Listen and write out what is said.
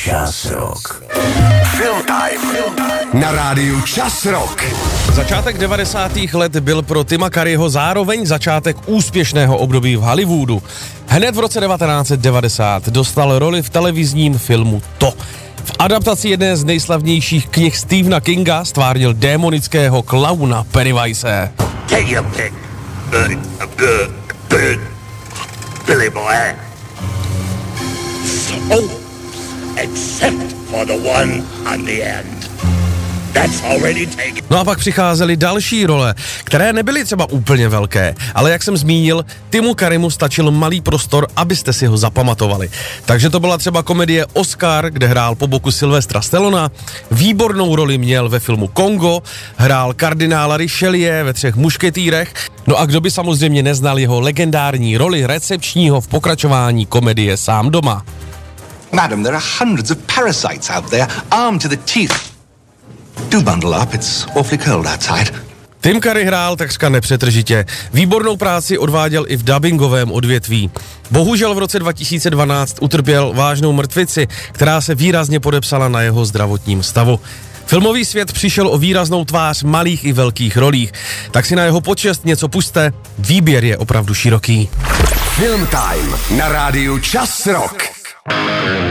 Čas Rock. Film Time na rádiu Čas Rock. Začátek 90. let byl pro Tima Curryho zároveň začátek úspěšného období v Hollywoodu. Hned v roce 1990 dostal roli v televizním filmu To. V adaptaci jedné z nejslavnějších knih Stephena Kinga stvárnil démonického klauna Pennywise. Take your pick. Billy boy. So, except for the one on the end. That's already taken. No a pak přicházely další role, které nebyly třeba úplně velké, ale jak jsem zmínil, Timu Currymu stačil malý prostor, abyste si ho zapamatovali. Takže to byla třeba komedie Oscar, kde hrál po boku Sylvestra Stallona, výbornou roli měl ve filmu Kongo, hrál kardinála Richelieu ve 3 mušketýrech, no a kdo by samozřejmě neznal jeho legendární roli recepčního v pokračování komedie Sám doma. Madam, there are hundreds of parasites out there, armed to the teeth. Do bundle up, it's awfully cold outside. Tim Curry hrál takřka nepřetržitě. Výbornou práci odváděl i v dabingovém odvětví. Bohužel v roce 2012 utrpěl vážnou mrtvici, která se výrazně podepsala na jeho zdravotním stavu. Filmový svět přišel o výraznou tvář malých i velkých rolích. Tak si na jeho počest něco pusťte, výběr je opravdu široký. Film Time na rádiu Čas Rock.